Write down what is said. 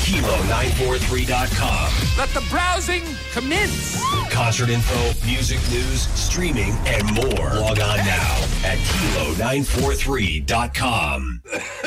Kilo943.com. Let the browsing commence. Concert info, music news, streaming, and more. Log on now at Kilo943.com.